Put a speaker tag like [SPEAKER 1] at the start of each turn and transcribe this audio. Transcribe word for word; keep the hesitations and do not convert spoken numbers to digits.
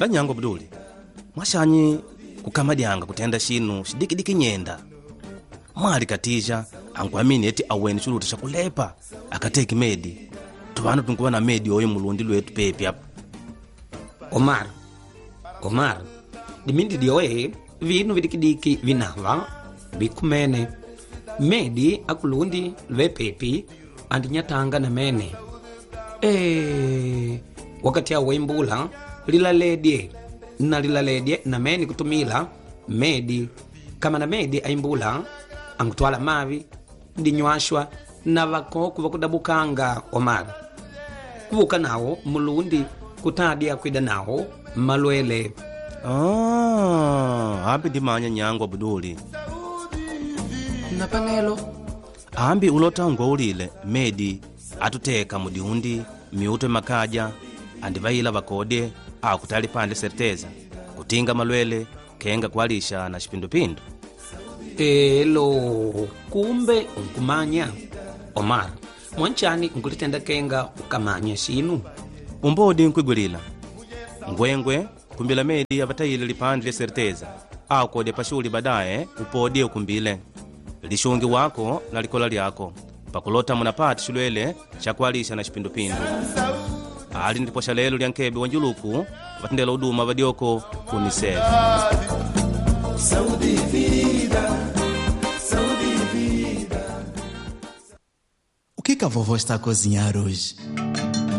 [SPEAKER 1] Lanyango Abduli, mwashanyi kukamadianga kutenda shinu shidikidiki nyenda. Mwari katija angwamini eti aweni chuluta shakulepa akateki medi. Tuvana tunkuwa na medi oyo mulundi lwetu pepi hapa.
[SPEAKER 2] Omar, Omar, dimindi dioe vinu vidikidiki vinava bikumene. Medi akulundi lwe pepi andinyatanga na mene. Eee, wakati ya wembula lilaledye na lilaledye na meni kutumila medi. Kama na medi aimbula angutwala mavi ndinywashwa na vakoku vakudabukanga. Omar, kuvuka nao mulundi kutadia kwida nao malwele.
[SPEAKER 1] Ah, ambi dimanya Nyango Abduli.
[SPEAKER 2] Napangelo
[SPEAKER 1] Ambi ulotangwa ulile medi atuteka mudiundi miuto makaja andivaila vakode au kutali pande serteza kutinga malwele kenga kwalisha na shipindupindu.
[SPEAKER 2] elo kumbe unkumanya. Omar, mwanchani nkulitenda kenga ukamanya sinu
[SPEAKER 1] Umbodi nkwigulila ngwengwe kumbila medi avatayile lipande le serteza au kode pashuli badaye upodi ukumbile lishungi wako na likola lyako pakulota munapati shulwele shakwalisha na shipindupindu. Ali ndipo shalelo lya nkebe wanjuluku vatendela uduma vadioko UNICEF. Saudi vida, Saudi vida.
[SPEAKER 3] O que que a vovó está a cozinhar hoje?